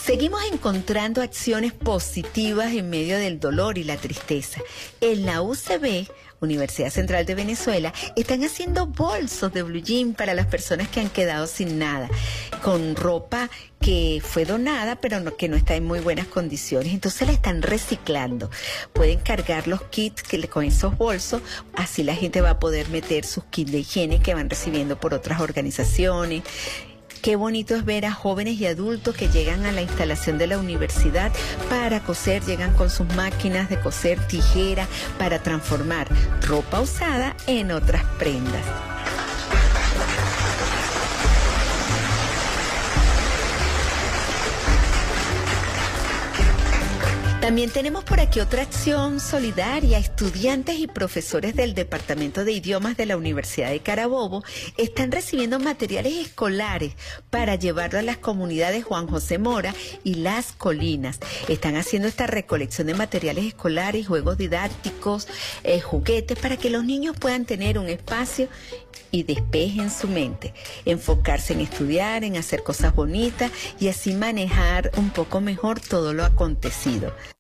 Seguimos encontrando acciones positivas en medio del dolor y la tristeza. En la UCB, Universidad Central de Venezuela, están haciendo bolsos de blue jean para las personas que han quedado sin nada, con ropa que fue donada pero que no está en muy buenas condiciones. Entonces la están reciclando. Pueden cargar los kits con esos bolsos, así la gente va a poder meter sus kits de higiene que van recibiendo por otras organizaciones. Qué bonito es ver a jóvenes y adultos que llegan a la instalación de la universidad para coser, llegan con sus máquinas de coser, tijeras, para transformar ropa usada en otras prendas. También tenemos por aquí otra acción solidaria. Estudiantes y profesores del Departamento de Idiomas de la Universidad de Carabobo están recibiendo materiales escolares para llevarlo a las comunidades Juan José Mora y Las Colinas. Están haciendo esta recolección de materiales escolares, juegos didácticos, juguetes, para que los niños puedan tener un espacio y despejen su mente, enfocarse en estudiar, en hacer cosas bonitas y así manejar un poco mejor todo lo acontecido.